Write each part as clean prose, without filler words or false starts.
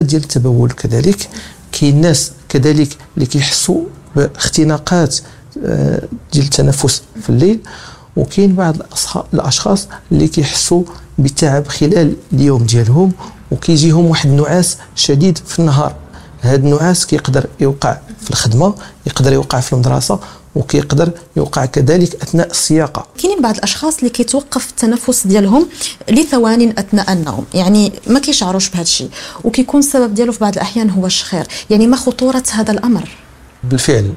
ديال التبول كذلك. كاين ناس كذلك اللي كيحسوا باختناقات ديال التنفس في الليل، وكاين بعض الاشخاص اللي كيحسوا بالتعب خلال اليوم ديالهم وكيجيهم واحد النعاس شديد في النهار. هذا النعاس كيقدر يوقع في الخدمه، يقدر يوقع في المدرسه، وكيقدر يوقع كذلك اثناء السياقه. كاينين بعض الاشخاص اللي كيتوقف التنفس ديالهم لثوان اثناء النوم، يعني ما كيشعروش بهذا الشيء، وكيكون السبب ديالو في بعض الاحيان هو الشخير. يعني ما خطوره هذا الامر؟ بالفعل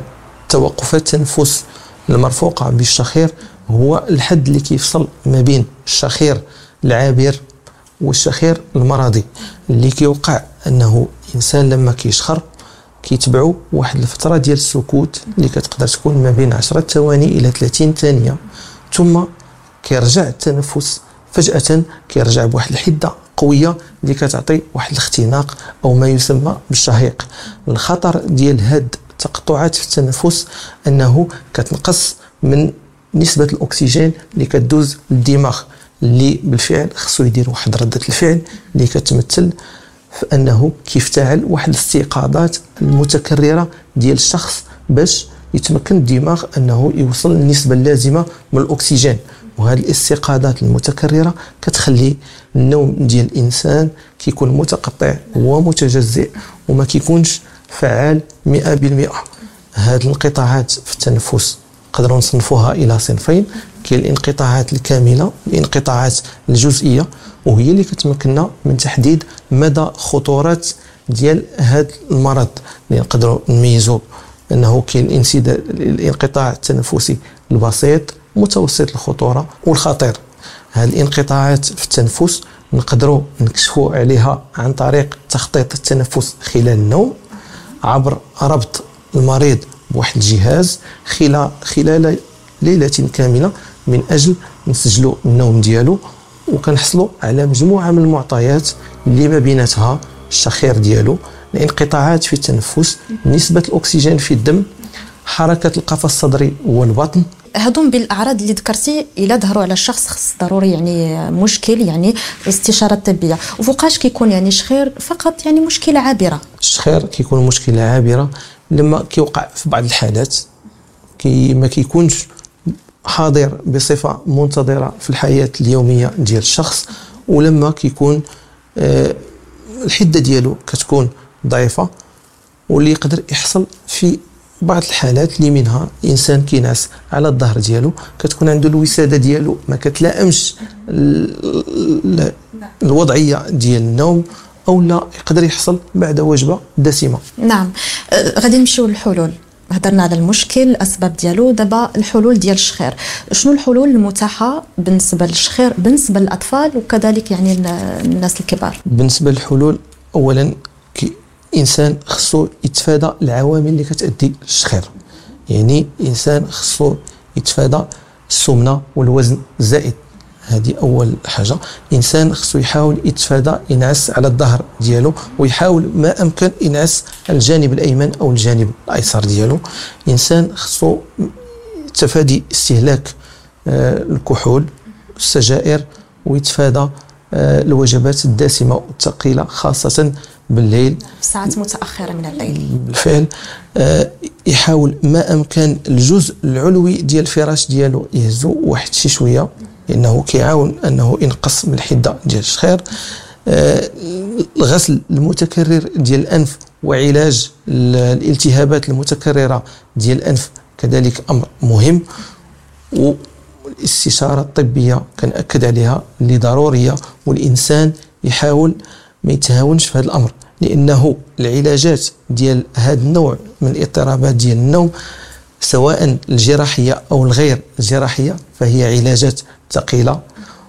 توقفات التنفس المرفوقه بالشخير هو الحد اللي كيفصل ما بين الشخير العابر والشخير المرضي، اللي كيوقع انه الانسان لما كيشخر كيتبعوا واحد الفتره ديال السكوت اللي كتقدر تكون ما بين 10 ثواني الى 30 ثانيه، ثم كيرجع التنفس فجاه، كيرجع بواحد الحده قويه اللي كتعطي واحد الاختناق او ما يسمى بالشهيق. الخطر ديال هاد التقطعات في التنفس انه كتنقص من نسبه الاكسجين اللي كتدوز للدماغ، اللي بالفعل خصو يدير واحد ردة الفعل اللي كتمثل في انه كيفتعل واحد الاستيقاظات المتكرره ديال الشخص باش يتمكن الدماغ انه يوصل للنسبه اللازمه من الاكسجين. وهذه الاستيقاظات المتكرره كتخلي النوم ديال الانسان كيكون متقطع ومتجزئ وما كيكونش فعال 100%. هذه الانقطاعات في التنفس نقدروا نصنفوها الى صنفين: كاين الانقطاعات الكامله، الانقطاعات الجزئيه، وهي اللي كتمكننا من تحديد مدى خطوره ديال هذا المرض، اللي نقدروا نميزوا انه كاين الانقطاع التنفسي البسيط، متوسط الخطوره، والخطير. هذه الانقطاعات في التنفس نقدروا نكشفوا عليها عن طريق تخطيط التنفس خلال النوم عبر ربط المريض بواحد الجهاز خلال ليله كامله من اجل نسجلوا النوم ديالو، وكنحصلوا على مجموعه من المعطيات اللي ما بيناتها الشخير ديالو، الانقطاعات في التنفس، نسبه الاكسجين في الدم، حركه القفص الصدري والبطن. هذوم بالاعراض اللي ذكرتي الا ظهروا على الشخص خص ضروري يعني مشكل، يعني استشاره طبيه. وفوقاش كيكون يعني شخير فقط يعني مشكله عابره؟ الشخير كيكون مشكله عابره لما كيوقع في بعض الحالات ما كيكونش حاضر بصفه منتظره في الحياه اليوميه ديال الشخص، ولما كيكون الحده ديالو كتكون ضعيفه، واللي يقدر يحصل في بعض الحالات اللي منها الانسان كينعس على الظهر ديالو، كتكون عنده الوساده ديالو ما كتلائمش الوضعيه ديال النوم، او لا يقدر يحصل بعد وجبه دسمه. نعم. غادي نمشيو للحلول. هضرنا على المشكل، الاسباب ديالو، دابا الحلول ديال الشخير. شنو الحلول المتاحه بالنسبه للشخير بالنسبه للاطفال وكذلك يعني الناس الكبار؟ بالنسبه للحلول، اولا الانسان خصو يتفادى العوامل اللي كتؤدي للشخير. يعني الانسان خصو يتفادى السمنه والوزن الزائد، هذه اول حاجه. الانسان خصو يحاول يتفادى ينعس على الظهر ديالو، ويحاول ما امكن ينعس على الجانب الايمن او الجانب الايسر ديالو. الانسان خصو تفادي استهلاك الكحول، السجائر، ويتفادى الوجبات الدسمه والثقيله خاصه بالليل، ساعات متاخره من الليل. بالفعل يحاول ما امكن الجزء العلوي ديال الفراش ديالو يهزو واحد شي شويه، لانه كيعاون انه ينقص من الحده ديال الشخير. الغسل المتكرر ديال الانف وعلاج الالتهابات المتكرره ديال الانف كذلك امر مهم، والاستشاره الطبيه كنأكد عليها اللي ضروريه، والانسان يحاول ما يتهاونش في هذا الامر، لانه العلاجات ديال هذا النوع من الاضطرابات ديال النوم سواء الجراحيه او الغير الجراحيه فهي علاجات ثقيله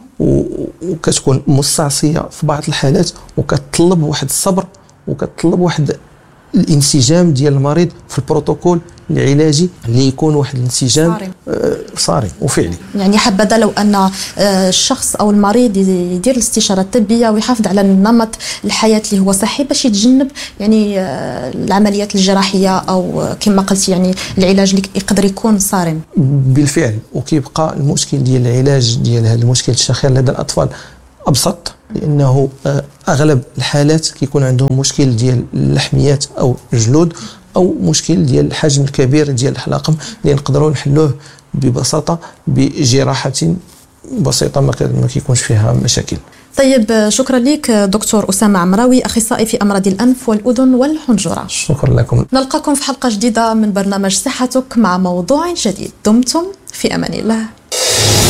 وكتكون مستعصيه في بعض الحالات، وكتطلب واحد الصبر وكتطلب واحد الانسجام ديال المريض في البروتوكول العلاجي اللي يكون واحد الانسجام صارم وفعلي. يعني حبذا لو ان الشخص او المريض يدير الاستشاره الطبيه ويحافظ على النمط الحياه اللي هو صحي باش يتجنب يعني العمليات الجراحيه او كما قلت يعني العلاج اللي يقدر يكون صارم. بالفعل. وكيبقى المشكل ديال العلاج ديال هذا المشكل الشخير لدى الاطفال ابسط، لانه اغلب الحالات كيكون عندهم مشكل ديال اللحميات او الجلود او مشكل ديال الحجم الكبير ديال الحلقم اللي نقدروا نحلوه ببساطه بجراحه بسيطه ما كيكونش فيها مشاكل. طيب، شكرا لك دكتور أسامة عمراوي، أخصائي في أمراض الأنف والأذن والحنجرة. شكرا لكم. نلقاكم في حلقة جديدة من برنامج صحتك مع موضوع جديد. دمتم في أمان الله.